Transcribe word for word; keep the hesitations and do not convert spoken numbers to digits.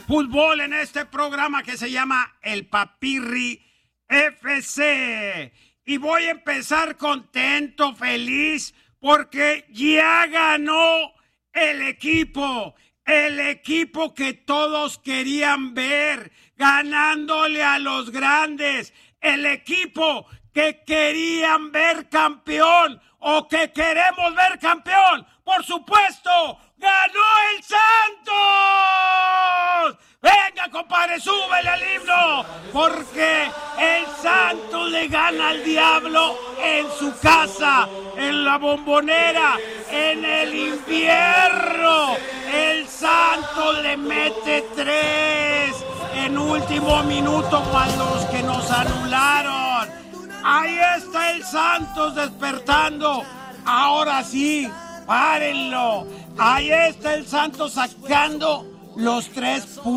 fútbol en este programa que se llama El Papirri F C. Y voy a empezar contento, feliz, porque ya ganó el equipo, el equipo que todos querían ver, ganándole a los grandes, el equipo que querían ver campeón o que queremos ver campeón. Por supuesto, ganó el Santos. Venga, compadre, súbele al himno, porque el Santos le gana al Diablo en su casa, en la Bombonera, en el invierno. El Santos le mete tres en último minuto cuando los que nos anularon. Ahí está el Santos despertando. Ahora sí, párenlo. Ahí está el Santos sacando los tres puntos.